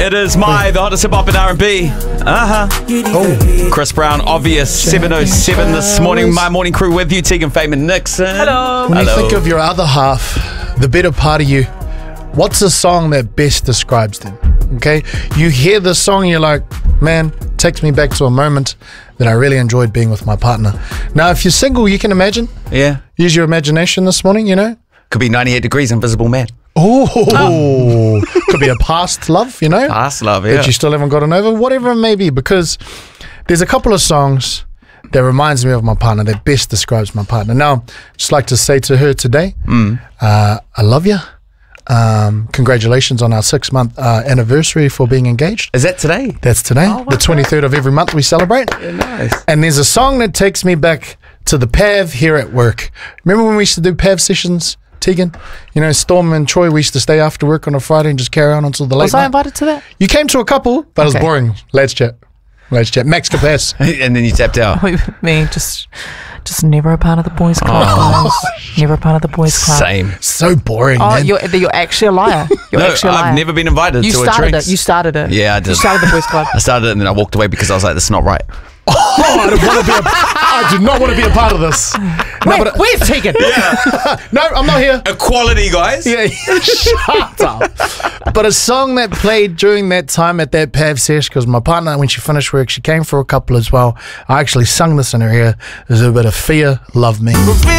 It is the hottest hip hop and R&B. Oh, Chris Brown, Obvious, 7:07 this morning. My morning crew with you, Tegan Feynman Nixon. Hello. When you think of your other half, the better part of you, what's the song that best describes them? Okay, you hear the song and you're like, man, takes me back to a moment that I really enjoyed being with my partner. Now, if you're single, you can imagine. Yeah. Use your imagination this morning, you know. Could be 98 Degrees, Invisible Man. Oh, could be a past love, you know. Past love, yeah. That you still haven't gotten over, whatever it may be, because there's a couple of songs that reminds me of my partner, that best describes my partner. Now, just like to say to her today, I love you. Congratulations on our 6-month anniversary for being engaged. Is that today? That's today. The 23rd of every month we celebrate. Yeah, nice. And there's a song that takes me back to the PAV here at work. Remember when we used to do PAV sessions, Tegan? You know, Storm and Troy, we used to stay after work on a Friday and just carry on until the late Was night. I invited to that? You came to a couple, but it was Okay. boring. Let's chat. Max capacity. And then you tapped out. Me, just never a part of the boys' club, guys. Never a part of the boys' club. Same. So boring, Oh, man. you're actually a liar. You're No, actually a liar. I've never been invited You to a started drinks. it. You started it. Yeah, I did. You started the boys' club. I started it and then I walked away because I was like, this is not right. I do not want to be a part of this. Where's Tegan? No, I'm not here. Equality, guys. Yeah, shut up. But a song that played during that time at that PAV sesh, because my partner, when she finished work, she came for a couple as well. I actually sung this in her ear. There's a bit of Fear, Love Me.